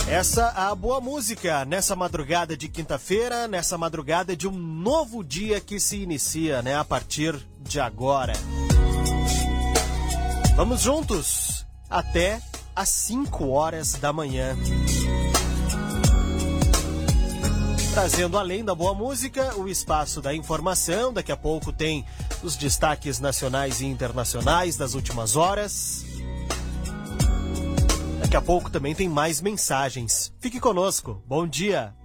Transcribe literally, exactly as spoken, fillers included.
Essa a boa música nessa madrugada de quinta-feira, nessa madrugada de um novo dia que se inicia, né, a partir de agora. Vamos juntos até às cinco horas da manhã. Trazendo além da boa música, o espaço da informação. Daqui a pouco tem os destaques nacionais e internacionais das últimas horas. Daqui a pouco também tem mais mensagens. Fique conosco. Bom dia.